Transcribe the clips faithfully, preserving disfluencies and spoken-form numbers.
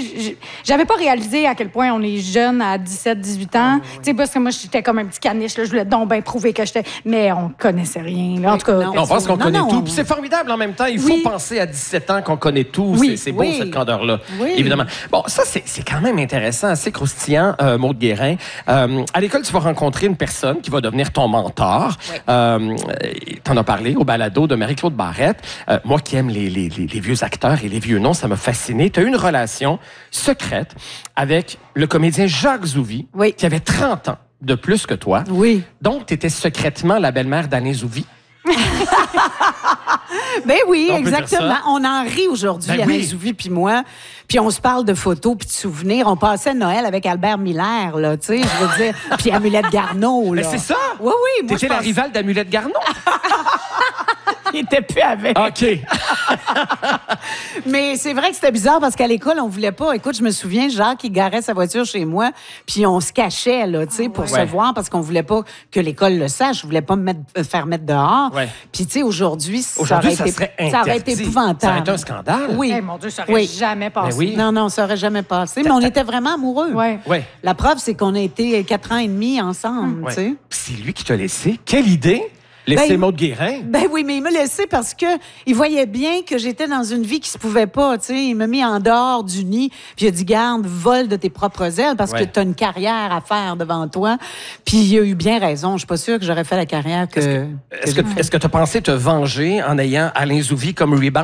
sais, j'avais pas réalisé à quel point on est jeune à dix-sept, dix-huit ans. Tu sais, parce que moi, j'étais comme un petit caniche, là, je voulais donc bien prouver que j'étais... Mais on connaissait rien, là. En tout cas... Non, on pense qu'on non, connaît non, tout. on... Puis c'est formidable en même temps. Il faut oui. penser à dix-sept ans qu'on connaît tout. Oui. C'est, c'est beau, oui. cette candeur-là. Oui. Évidemment. Bon, ça, c'est, c'est quand même intéressant, assez croustillant, euh, Maude Guérin. Euh, à l'école, tu vas rencontrer une personne qui va devenir ton mentor. Oui. Euh, t'en as parlé au balado de Marie-Claude Barrette. Euh, moi qui aime les, les, les, les vieux acteurs et les vieux noms, ça m'a fasciné. Tu as eu une relation secrète avec le comédien Jacques Zouvi, oui. qui avait trente ans de plus que toi. Oui. Donc, tu étais secrètement la belle-mère d'Alain Zouvi. Ben oui, on exactement. On en rit aujourd'hui, ben Alain oui. Zouvi puis moi. Puis on se parle de photos puis de souvenirs. On passait Noël avec Albert Miller, là, tu sais, je veux dire. Puis Amulette Garneau, là. Mais c'est ça? Oui, oui. Moi, T'étais je la pense... rivale d'Amulette Garneau? Il était plus avec. OK. Mais c'est vrai que c'était bizarre parce qu'à l'école, on voulait pas. Écoute, je me souviens, Jacques, il garait sa voiture chez moi, puis on se cachait, là, tu sais, pour Ouais. se voir parce qu'on voulait pas que l'école le sache. Je voulais pas me mettre, me faire mettre dehors. Ouais. Puis, tu sais, aujourd'hui, ça Aujourd'hui, aurait ça été, serait ça aurait été interdit. épouvantable. Ça aurait été un scandale. Oui. Hey, mon Dieu, ça aurait Oui. jamais passé. Ben oui. Non, non, ça aurait jamais passé. Mais on était vraiment amoureux. Ouais. Ouais. La preuve, c'est qu'on a été quatre ans et demi ensemble, Ouais. tu sais. Puis c'est lui qui t'a laissé. Quelle idée! Laisser Ben, Maude Guérin. Ben oui, mais il m'a laissé parce que il voyait bien que j'étais dans une vie qui se pouvait pas, tu sais. Il m'a mis en dehors du nid, puis il a dit, garde, vole de tes propres ailes parce Ouais. que tu as une carrière à faire devant toi. Puis il a eu bien raison. Je suis pas sûre que j'aurais fait la carrière que... Est-ce que est-ce que tu as pensé te venger en ayant Alain Zouvi comme rebound?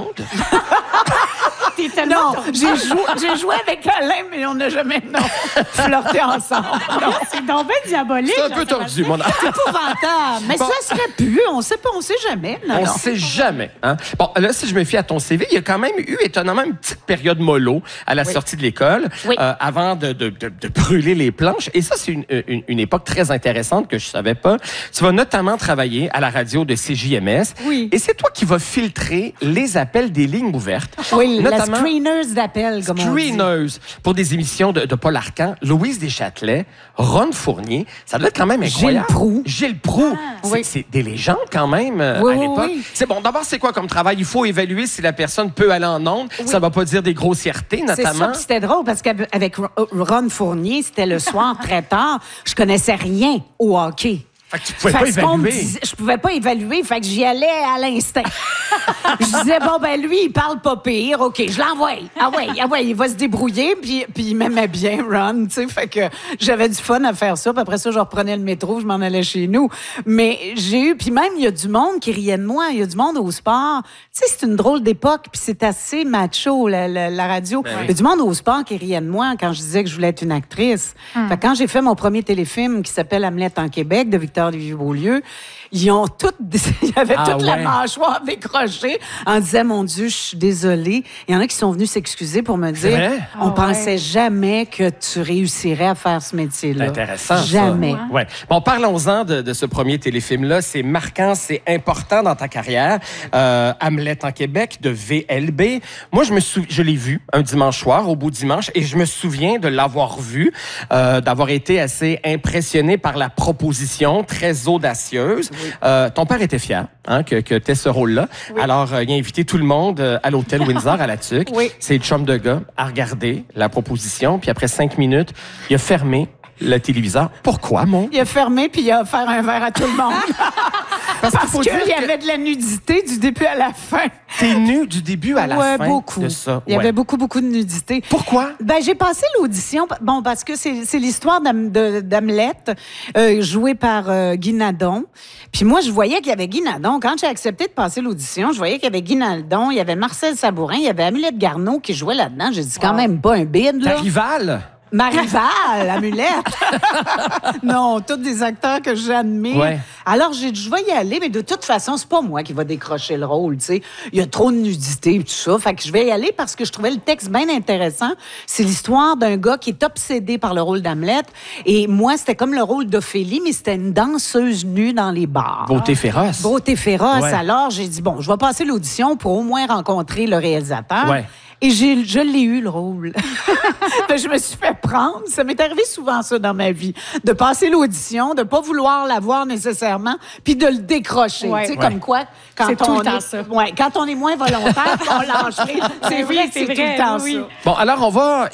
T'es tellement Non, tordu. j'ai joué, j'ai joué avec Alain, mais on n'a jamais non, flirté ensemble. Non, c'est donc bien diabolique. C'est un peu tordu, mon âme. Épouvantable. Mais Bon. ça serait pu. On sait pas, on sait jamais. Non, On non. sait jamais. Hein? Bon, là, si je me fie à ton C V, il y a quand même eu, étonnamment, une petite période mollo à la Oui. sortie de l'école, Oui. euh, avant de, de, de, de brûler les planches. Et ça, c'est une, une, une époque très intéressante que je savais pas. Tu vas notamment travailler à la radio de C J M S. Oui. Et c'est toi qui vas filtrer les appels des lignes ouvertes. Oui, la notamment screeners d'appel, comme on dit. Screeners pour des émissions de, de Paul Arcand, Louise Deschâtelet, Ron Fournier. Ça doit être quand même incroyable. Gilles Proulx. Gilles Proulx. c'est, oui. c'est des légendes quand même euh, Oui, à oui, l'époque. oui. C'est bon. D'abord, c'est quoi comme travail? Il faut évaluer si la personne peut aller en ondes. Ça va pas dire des grossièretés, C'est ça, notamment. puis c'était drôle parce qu'avec Ron Fournier, c'était le soir très tard. Je connaissais rien au hockey. Fait que tu pouvais Fait pas que ce qu'on me évaluer. disait- je pouvais pas évaluer, fait que j'y allais à l'instinct. Je disais, bon, ben lui, il parle pas pire, OK, je l'envoie. Ah ouais, ah ouais, il va se débrouiller, puis, puis il m'aimait bien, Ron, tu sais, fait que j'avais du fun à faire ça, puis après ça, je reprenais le métro, je m'en allais chez nous. Mais j'ai eu, puis même, il y a du monde qui riait de moi, il y a du monde au sport. Tu sais, c'est une drôle d'époque, puis c'est assez macho, la, la, la radio. Ben oui. Il y a du monde au sport qui riait de moi quand je disais que je voulais être une actrice. Fait que quand j'ai fait mon premier téléfilm qui s'appelle Hamlet en Québec, de Victor Lévy-Beaulieu, ils ont toutes, il y avait Ah toute la ouais. mâchoire décrochée en disant, mon Dieu, je suis désolée. Il y en a qui sont venus s'excuser pour me dire, vrai? on Ah pensait ouais. jamais que tu réussirais à faire ce métier-là. C'est intéressant. ça. Jamais. Ouais. Bon, parlons-en de, de ce premier téléfilm-là. C'est marquant, c'est important dans ta carrière. Euh, Hamlet en Québec de V L B. Moi, je me sou... je l'ai vu un dimanche soir, au bout du dimanche, et je me souviens de l'avoir vu, euh, d'avoir été assez impressionné par la proposition, très audacieuse. Euh, ton père était fier hein, que, que tu aies ce rôle-là. Alors, euh, il a invité tout le monde euh, à l'hôtel Windsor à la Tuque. Oui. C'est chum de gars à regarder la proposition. Puis après cinq minutes, il a fermé le téléviseur. Pourquoi, mon? Il a fermé puis il a offert un verre à tout le monde. Parce, Parce qu'il faut qu'il dire y que avait de la nudité du début à la fin. t'es nu du début à la ouais, fin beaucoup. de ça. Il y Ouais. avait beaucoup, beaucoup de nudité. Pourquoi? Ben, j'ai passé l'audition, bon, parce que c'est, c'est l'histoire d'Am- de- d'Hamlet, euh, jouée par euh, Guy Nadon. Puis moi, je voyais qu'il y avait Guy Nadon. Quand j'ai accepté de passer l'audition, je voyais qu'il y avait Guy Nadon, il y avait Marcel Sabourin, il y avait Amulette Garneau qui jouait là-dedans. J'ai dit, quand même pas un bide, Ta là. rivale? Ma rivale, Amulette. Non, tous des acteurs que j'admire. Ouais. Alors, j'ai dit, je vais y aller, mais de toute façon, c'est pas moi qui va décrocher le rôle, tu sais. Il y a trop de nudité et tout ça. Fait que je vais y aller parce que je trouvais le texte bien intéressant. C'est l'histoire d'un gars qui est obsédé par le rôle d'Hamlet. Et moi, c'était comme le rôle d'Ophélie, mais c'était une danseuse nue dans les bars. Beauté féroce. Beauté féroce. Ouais. Alors, j'ai dit, bon, je vais passer l'audition pour au moins rencontrer le réalisateur. Ouais. Et j'ai, je l'ai eu, le rôle. Ben, je me suis fait prendre. Ça m'est arrivé souvent, ça, dans ma vie. De passer l'audition, de pas vouloir l'avoir nécessairement, puis de le décrocher. Ouais. Tu sais, Ouais. comme quoi, quand C'est tout on le temps est, ça. ouais, quand on est moins volontaire, on lâche les. C'est Oui, vrai que c'est c'est tout vrai, le temps oui. ça. Bon, alors on va